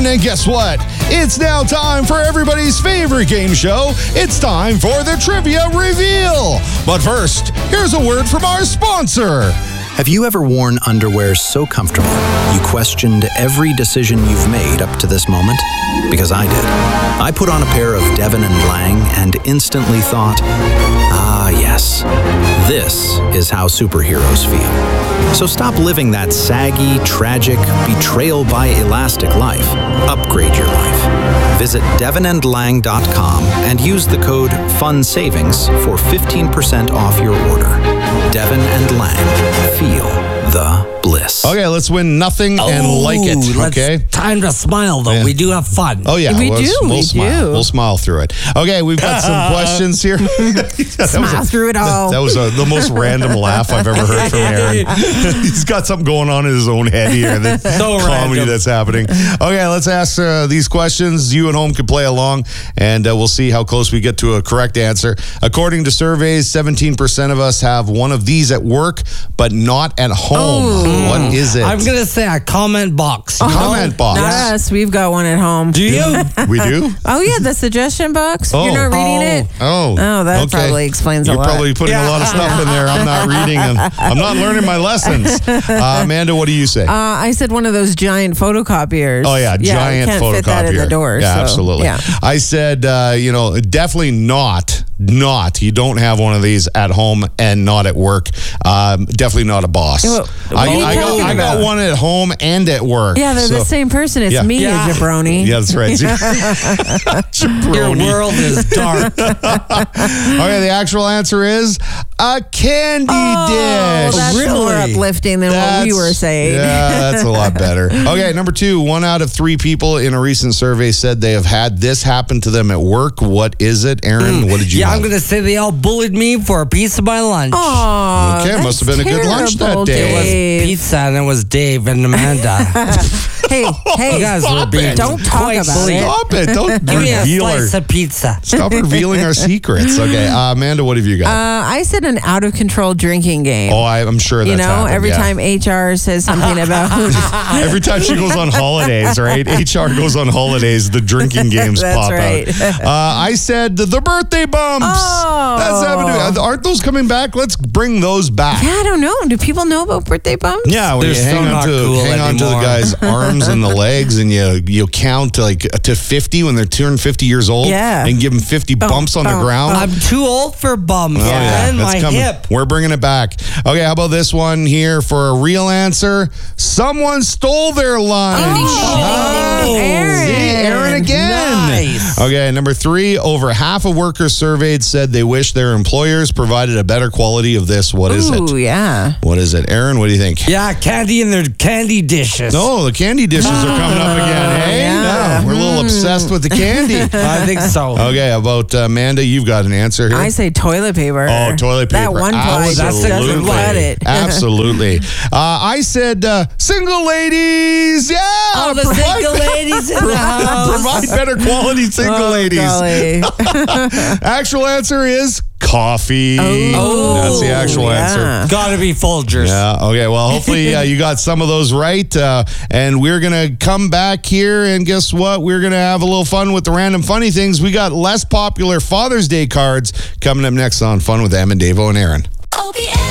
and guess what? It's now time for everybody's favorite game show. It's time for the Trivia Reveal. But first, here's a word from our sponsor. Have you ever worn underwear so comfortable you questioned every decision you've made up to this moment? Because I did. I put on a pair of Devon and Lang and instantly thought, yes, this is how superheroes feel. So stop living that saggy, tragic, betrayal by elastic life. Upgrade your life. Visit devonandlang.com and use the code FUNSAVINGS for 15% off your order. Devon and Lang. Feel the bliss. Okay, let's win nothing and like it. Okay, time to smile though. Yeah. We do have fun. Oh yeah, we do. We'll smile. We'll smile through it. Okay, we've got some questions here. Smile through it all. That was the most random laugh I've ever heard from Aaron. He's got something going on in his own head here. That So comedy random. that's happening. Okay, let's ask these questions. You at home can play along, and we'll see how close we get to a correct answer. According to surveys, 17% of us have one of these at work, but not at home. What is it? I'm gonna say a comment box. Comment box. Not us. We've got one at home. Do you? We do? Oh, yeah, the suggestion box. Oh. You're not reading it? Oh, that okay. probably explains a You're lot. probably putting a lot of stuff in there. I'm not reading them. I'm not learning my lessons. Amanda, what do you say? I said one of those giant photocopiers. Oh, yeah, giant can't photocopier. fit that in the door. Yeah, so, absolutely. Yeah. I said, definitely not. You don't have one of these at home and not at work. Definitely not a boss. What are you talking I got about? one at home and at work. Yeah, they're the same person. It's me, Yeah. a jabroni. Yeah, that's right. Your Jabroni. world is dark. Okay, the actual answer is a candy dish. That's Really? more uplifting than what we were saying. Yeah, that's a lot better. Okay, number 2. 1 out of 3 people in a recent survey said they have had this happen to them at work. What is it? Aaron, what did you Yeah, have? I'm gonna say they all bullied me for a piece of my lunch. Oh, Okay, must have been a good lunch that day. It was Dave. pizza, and it was Dave and Amanda. Hey, You guys were Stop being it. don't talk quite about silly. it. Stop it. Don't Give me a reveal slice our... of pizza. Stop revealing our secrets. Okay, Amanda, what have you got? I said an out of control drinking game. I'm sure that's happened, every yeah. time HR says something about Every time she goes on holidays, right? HR goes on holidays, the drinking games That's pop right. out. I said the birthday bumps. Oh. That's happening. Aren't those coming back? Let's bring those back. Yeah, I don't know. Do people know about birthday bumps? Yeah, when They're you hang so on not to cool the anymore. guy's arms and the legs, and you count to 50 when they're turning 50 years old, Yeah. and give them 50 bumps on the bump, ground. I'm too old for bums. Oh, yeah, And that's my coming. hip. We're bringing it back. Okay, how about this one here for a real answer? Someone stole their lunch. Aaron. See, Aaron again. Nice. Okay, number 3, over half of workers surveyed said they wish their employers provided a better quality of this. What is Ooh, it? yeah. What is it? Aaron, what do you think? Yeah, candy in their candy dishes. No, the candy dishes are coming up again. Hey, yeah. we're a little obsessed with the candy. I think so. Okay, how about Amanda? You've got an answer here. I say toilet paper. Oh, toilet paper. That one ply just doesn't cut it. Absolutely. I said single ladies. Yeah. All the single ladies in the house. Provide better quality single ladies. golly. Actual answer is coffee. Oh, That's the actual yeah. answer. Gotta be Folgers. Yeah. Okay. Well, hopefully you got some of those right. And we're going to come back here. And guess what? We're going to have a little fun with the random funny things. We got less popular Father's Day cards coming up next on Fun with Em and Davo and Aaron.